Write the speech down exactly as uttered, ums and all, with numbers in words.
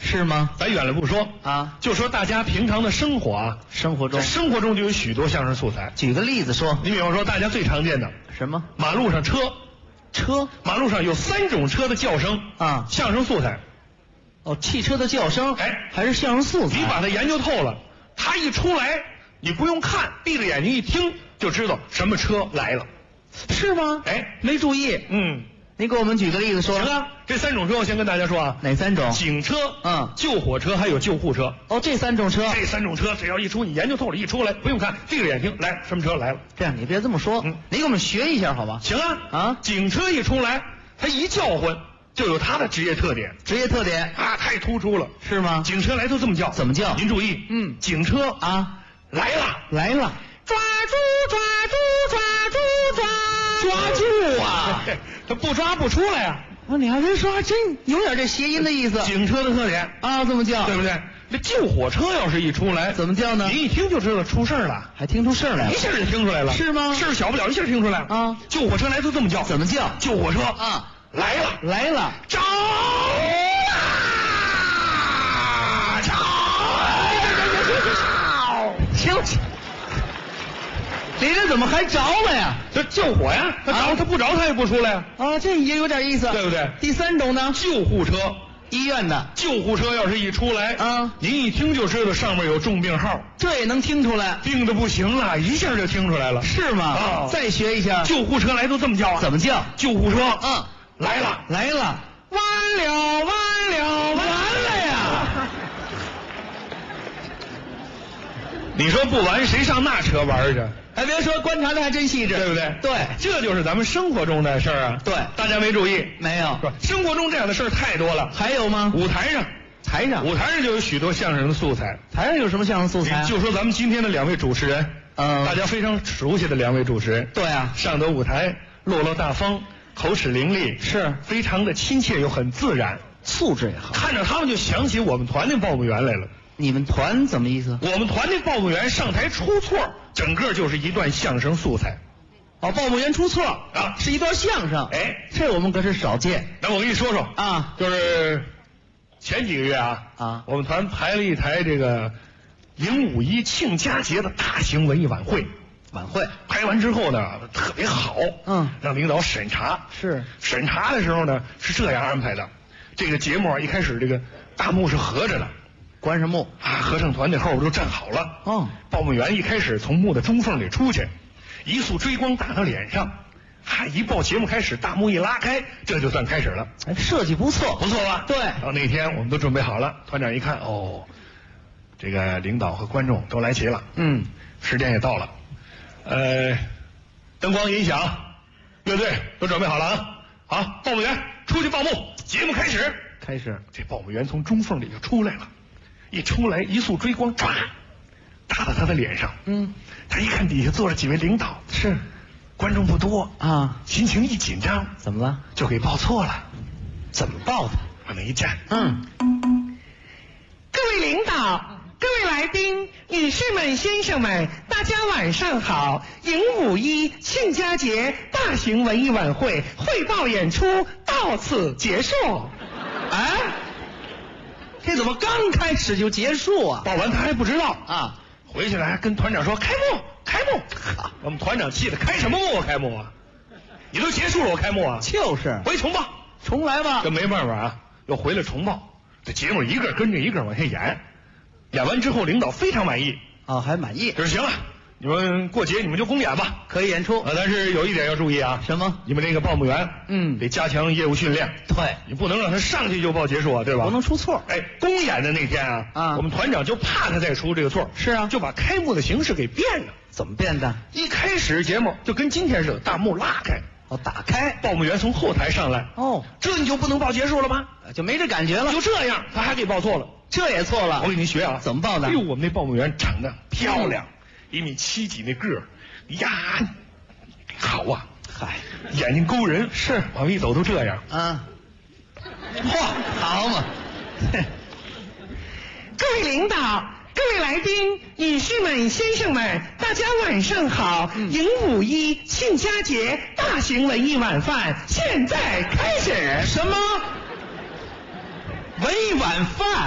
是吗？ 咱远了不说啊， 就说大家平常的生活啊， 生活中， 生活中就有许多相声素材。 举个例子说， 你比方说大家最常见的什么？ 马路上车， 车， 马路上有三种车的叫声啊， 相声素材。 哦，汽车的叫声， 哎， 还是相声素材。 你把它研究透了，它一出来，你不用看，闭着眼睛一听就知道什么车来了， 是吗？ 哎， 没注意。 嗯， 你给我们举个例子说。 行啊，这三种车我先跟大家说啊。 哪三种？ 警车、 嗯， 救火车还有救护车。 哦，这三种车， 这三种车只要一出，你研究透了，一出来不用看，闭着眼睛来，什么车来了？ 这样你别这么说，嗯，你给我们学一下好吧？ 行啊， 啊， 警车一出来，它一叫唤就有它的职业特点， 职业特点啊，太突出了， 是吗？ 警车来都这么叫， 怎么叫？ 您注意， 嗯， 警车啊来了， 来了， 抓住抓住抓住抓抓住啊！ 他不抓不出来呀、 啊！你还真说，还真有点这谐音的意思。 警车的特点啊，这么叫， 对不对？这救火车要是一出来， 怎么叫呢？ 你一听就知道出事了， 还听出事来了， 一下就听出来了， 是吗？ 事小不了，一下听出来了啊！ 救火车来都这么叫， 怎么叫？ 救火车啊， 来了， 来了， 着了，着！ 行，你这怎么还着了呀？ 这救火呀，他着他不着他也不出来呀。 啊，这也有点意思， 对不对？ 第三种呢？ 救护车。 医院的救护车要是一出来啊， 您一听就知道上面有重病号， 这也能听出来， 病的不行了，一下就听出来了， 是吗？ 啊， 再学一下， 救护车来都这么叫啊？ 怎么叫？ 救护车， 嗯， 来了， 来了， 完了，完了，完了呀！你说不完，谁上那车玩去？ 还别说，观察的还真细致， 对不对？ 对， 这就是咱们生活中的事儿啊。 对， 大家没注意？ 没有。 生活中这样的事儿太多了。 还有吗？ 舞台上， 台上， 舞台上就有许多相声的素材。 台上有什么相声素材、啊？ 就说咱们今天的两位主持人，嗯、呃，大家非常熟悉的两位主持人。 对啊， 上得舞台，落落大方，口齿伶俐， 是非常的亲切又很自然， 素质也好。 看着他们就想起我们团的报幕员来了。 你们团怎么意思？ 我们团的报幕员上台出错，整个就是一段相声素材。 哦，报幕员出错啊， 是一段相声。 哎， 这我们可是少见。 那我跟你说说啊， 就是前几个月啊啊， 我们团排了一台这个迎五一庆佳节的大型文艺晚会。 晚会拍完之后呢，特别好， 嗯， 让领导审查。 是审查的时候呢，是这样安排的：这个节目啊，一开始这个大幕是合着的。 关上幕啊，合唱团那后边都站好了。 哦， 报幕员一开始从幕的中缝里出去，一束追光打到脸上，哈，一报节目开始，大幕一拉开，这就算开始了。 哎，设计不错， 不错吧？ 对。 到那天我们都准备好了，团长一看，哦，这个领导和观众都来齐了， 嗯， 时间也到了，呃，灯光、音响、乐队都准备好了啊！好，报幕员出去报幕，节目开始。 开始， 这报幕员从中缝里就出来了。一出来，一束追光，唰，打到他的脸上。 嗯， 他一看底下坐着几位领导， 是观众不多啊， 心情一紧张， 怎么了？ 就给报错了。 怎么报的？ 往那一站， 嗯， 各位领导、各位来宾、女士们、先生们，大家晚上好！迎五一庆佳节大型文艺晚会汇报演出到此结束。 哎。这怎么刚开始就结束啊？ 报完他还不知道啊， 回去了还跟团长说开幕，开幕。我们团长气的，开什么幕啊？开幕啊！你都结束了，我开幕啊？ 就是回重报， 重来吧。 这没办法啊，又回来重报。这节目一个跟着一个往下演，演完之后领导非常满意啊，还满意。 就是行了，你们过节你们就公演吧， 可以演出。 呃，但是有一点要注意啊。 什么？ 你们这个报幕员， 嗯， 得加强业务训练。 对， 你不能让他上去就报结束啊，对吧？ 不能出错。 哎，公演的那天啊， 啊， 我们团长就怕他再出这个错。 是啊， 就把开幕的形式给变了。 怎么变的？ 一开始节目就跟今天似的，大幕拉开， 哦，打开， 报幕员从后台上来。 哦， 这你就不能报结束了吗？ 就没这感觉了。 就这样，他还给报错了， 这也错了。 我给您学啊， 怎么报的？ 哎呦，我们那报幕员长得漂亮，一米七几那个儿，呀，好啊， 嗨， 眼睛勾人， 是往一走都这样。 啊，嚯，好嘛！ 各位领导、各位来宾、女士们、先生们，大家晚上好！ 嗯、 迎五一庆佳节大型文艺晚饭现在开始。 什么？文艺晚饭？